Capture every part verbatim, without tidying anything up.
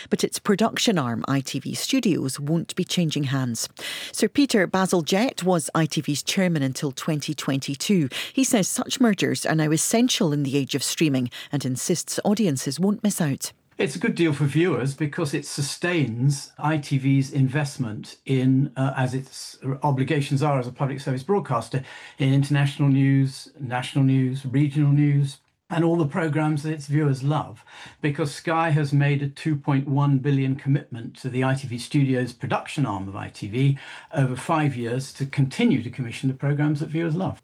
but its production arm, I T V Studios, won't be changing hands. Sir Peter Bazalgette was I T V's chairman until twenty twenty-two. He says such mergers are now essential in the age of streaming and insists audiences won't miss out. It's a good deal for viewers because it sustains I T V's investment in, uh, as its obligations are as a public service broadcaster, in international news, national news, regional news, and all the programmes that its viewers love, because Sky has made a two point one billion commitment to the I T V Studios production arm of I T V over five years to continue to commission the programmes that viewers love.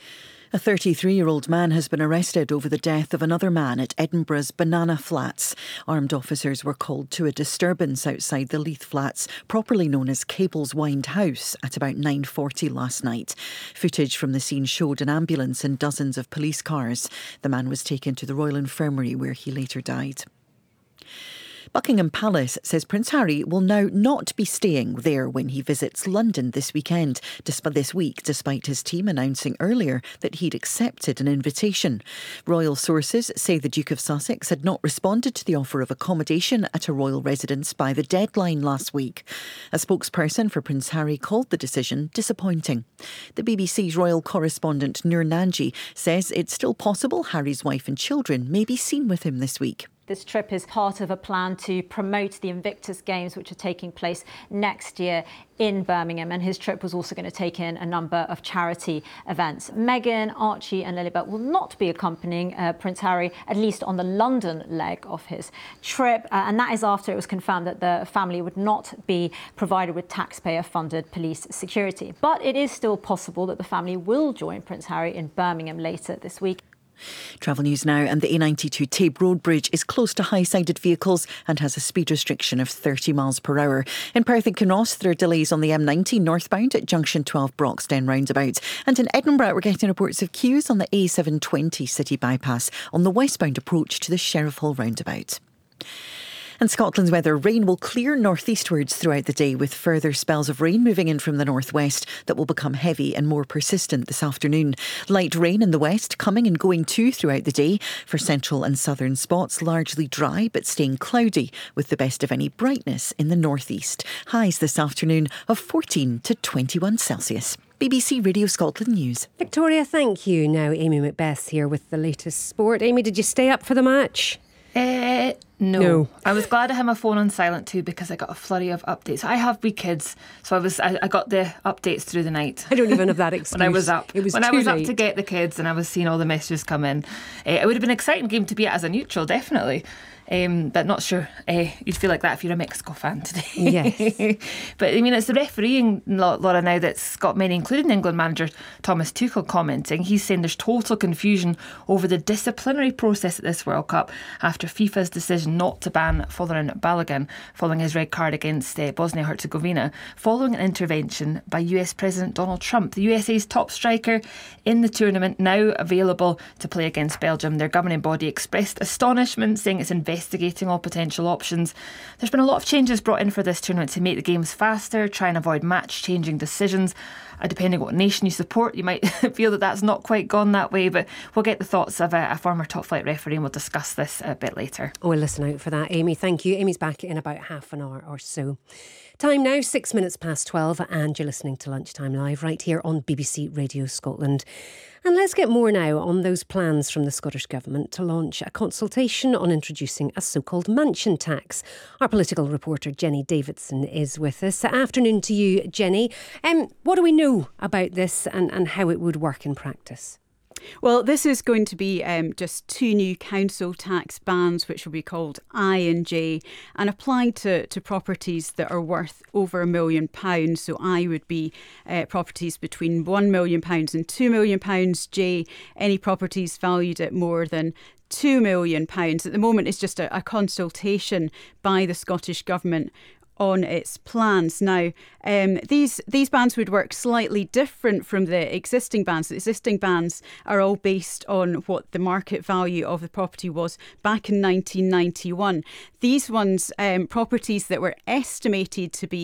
A thirty-three-year-old man has been arrested over the death of another man at Edinburgh's Banana Flats. Armed officers were called to a disturbance outside the Leith Flats, properly known as Cable's Wynd House, at about nine forty last night. Footage from the scene showed an ambulance and dozens of police cars. The man was taken to the Royal Infirmary where he later died. Buckingham Palace says Prince Harry will now not be staying there when he visits London this weekend, despite this week, despite his team announcing earlier that he'd accepted an invitation. Royal sources say the Duke of Sussex had not responded to the offer of accommodation at a royal residence by the deadline last week. A spokesperson for Prince Harry called the decision disappointing. The B B C's royal correspondent Noor Nanji says it's still possible Harry's wife and children may be seen with him this week. This trip is part of a plan to promote the Invictus Games, which are taking place next year in Birmingham. And his trip was also going to take in a number of charity events. Meghan, Archie and Lilibet will not be accompanying uh, Prince Harry, at least on the London leg of his trip. Uh, and that is after it was confirmed that the family would not be provided with taxpayer-funded police security. But it is still possible that the family will join Prince Harry in Birmingham later this week. Travel news now, and the A ninety-two Tape Road Bridge is closed to high-sided vehicles and has a speed restriction of thirty miles per hour. In Perth and Kinross, there are delays on the M ninety northbound at Junction twelve Broxden roundabout. And in Edinburgh, we're getting reports of queues on the A seven twenty city bypass on the westbound approach to the Sheriff Hall roundabout. And Scotland's weather: rain will clear northeastwards throughout the day, with further spells of rain moving in from the northwest that will become heavy and more persistent this afternoon. Light rain in the west coming and going too throughout the day. For central and southern spots, largely dry but staying cloudy, with the best of any brightness in the northeast. Highs this afternoon of fourteen to twenty-one Celsius. B B C Radio Scotland News. Victoria, thank you. Now Amy Macbeth here with the latest sport. Amy, did you stay up for the match? Uh, no. no. I was glad I had my phone on silent too, because I got a flurry of updates. I have wee kids, so I was I, I got the updates through the night. I don't even have that excuse. when I was up. It was when too I was late. up to get the kids and I was seeing all the messages come in. Uh, it would have been an exciting game to be at as a neutral, definitely. Um, but not sure uh, you'd feel like that if you're a Mexico fan today. Yes. But I mean, it's the refereeing, Laura, now that's got many, including England manager Thomas Tuchel, commenting. He's saying there's total confusion over the disciplinary process at this World Cup after FIFA's decision not to ban Folarin Balogun following his red card against uh, Bosnia-Herzegovina, following an intervention by U S President Donald Trump. The U S A's top striker in the tournament, now available to play against Belgium. Their governing body expressed astonishment, saying it's investigating all potential options. There's been a lot of changes brought in for this tournament to make the games faster, try and avoid match-changing decisions. Uh, depending on what nation you support, you might feel that that's not quite gone that way, but we'll get the thoughts of a, a former top-flight referee and we'll discuss this a bit later. We'll listen out for that, Amy. Thank you. Amy's back in about half an hour or so. Time now, six minutes past twelve, and you're listening to Lunchtime Live right here on B B C Radio Scotland. And let's get more now on those plans from the Scottish Government to launch a consultation on introducing a so-called mansion tax. Our political reporter Jenny Davidson is with us. Afternoon to you, Jenny. Um, what do we know about this and, and how it would work in practice? Well, this is going to be um, just two new council tax bands, which will be called I and J, and apply to, to properties that are worth over a million pounds. So I would be uh, properties between one million pounds and two million pounds. J, any properties valued at more than two million pounds. At the moment, it's just a, a consultation by the Scottish Government on its plans. Now, um, these these bans would work slightly different from the existing bans. The existing bans are all based on what the market value of the property was back in nineteen ninety-one. These ones, um, properties that were estimated to be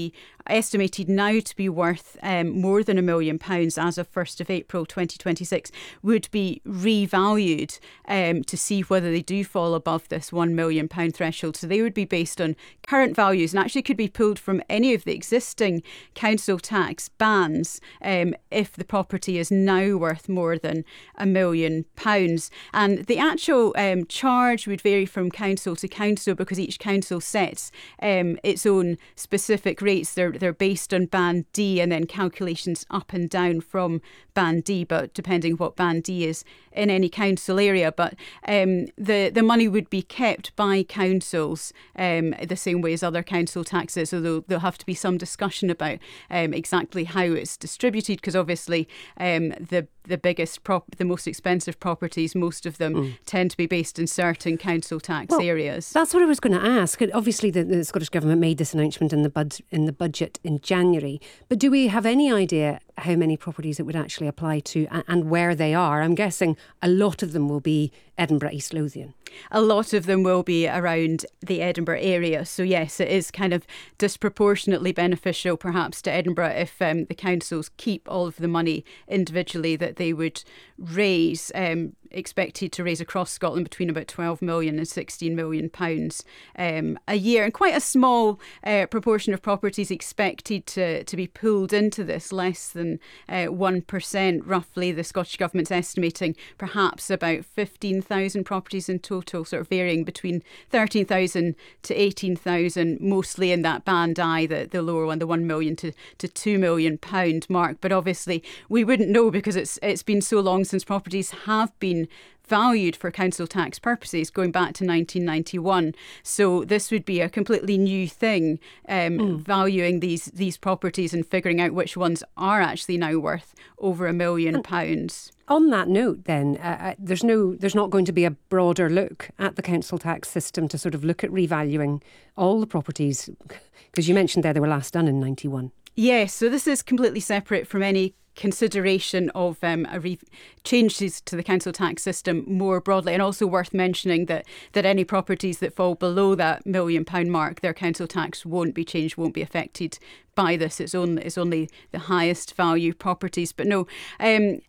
estimated now to be worth um, more than a million pounds as of first of April twenty twenty-six, would be revalued um, to see whether they do fall above this one million pound threshold. So they would be based on current values and actually could be pulled from any of the existing council tax bands um, if the property is now worth more than a million pounds. And the actual um, charge would vary from council to council because each council sets um, its own specific rates. They're, they're based on Band D and then calculations up and down from Band D, but depending what Band D is in any council area. But um, the, the money would be kept by councils um, the same way as other council taxes, although there'll have to be some discussion about um, exactly how it's distributed, because obviously um, the the biggest, prop- the most expensive properties, most of them mm. tend to be based in certain council tax well, areas. That's what I was going to ask. Obviously, the, the Scottish Government made this announcement in the bud- in the budget in January, but do we have any idea how many properties it would actually apply to and, and where they are? I'm guessing a lot of them will be Edinburgh, East Lothian. A lot of them will be around the Edinburgh area. So yes, it is kind of disproportionately beneficial perhaps to Edinburgh if um, the councils keep all of the money individually that they would raise, um, expected to raise across Scotland between about twelve million and sixteen million pounds um, a year. And quite a small uh, proportion of properties expected to, to be pulled into this, less than uh, one percent roughly. The Scottish Government's estimating perhaps about fifteen thousand properties in total, sort of varying between thirteen thousand to eighteen thousand, mostly in that Band I, the, the lower one, the one million to, to two million pound mark. But obviously we wouldn't know because it's it's been so long since properties have been valued for council tax purposes, going back to nineteen ninety-one. So this would be a completely new thing, um, mm. valuing these these properties and figuring out which ones are actually now worth over a million and pounds. On that note, then, uh, there's no, there's not going to be a broader look at the council tax system to sort of look at revaluing all the properties, because you mentioned there they were last done in ninety-one. Yes, so this is completely separate from any consideration of um, a re- changes to the council tax system more broadly, and also worth mentioning that that any properties that fall below that million pound mark, their council tax won't be changed, won't be affected by this. It's only it's only the highest value properties. But no. Um,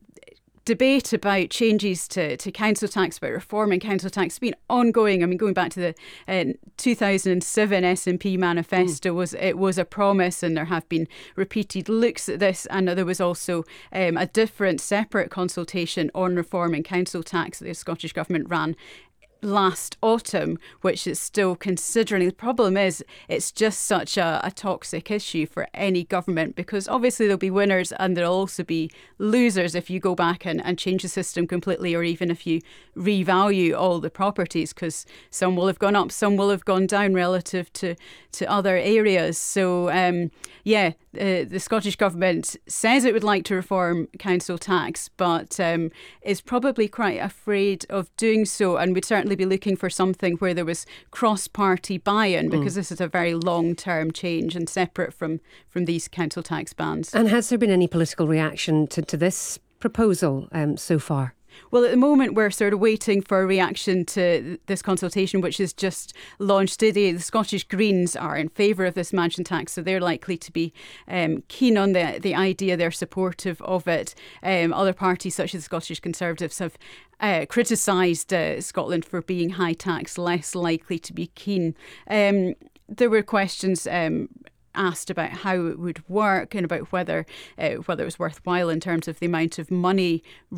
Debate about changes to, to council tax, about reforming council tax, has been ongoing. I mean, going back to the uh, two thousand seven S N P manifesto, mm. was it was a promise, and there have been repeated looks at this. And there was also um, a different, separate consultation on reforming council tax that the Scottish Government ran last autumn, which it's still considering. The problem is it's just such a, a toxic issue for any government, because obviously there'll be winners and there'll also be losers if you go back and, and change the system completely, or even if you revalue all the properties, because some will have gone up, some will have gone down relative to, to other areas. So um, yeah, uh, the Scottish Government says it would like to reform council tax, but um, is probably quite afraid of doing so, and would certainly be looking for something where there was cross-party buy-in, because mm. this is a very long-term change and separate from, from these council tax bans. And has there been any political reaction to, to this proposal um, so far? Well, at the moment, we're sort of waiting for a reaction to this consultation, which is just launched today. The Scottish Greens are in favour of this mansion tax, so they're likely to be um, keen on the, the idea. They're supportive of it. Um, other parties, such as the Scottish Conservatives, have uh, criticised uh, Scotland for being high tax, less likely to be keen. Um, there were questions Um, asked about how it would work and about whether uh, whether it was worthwhile in terms of the amount of money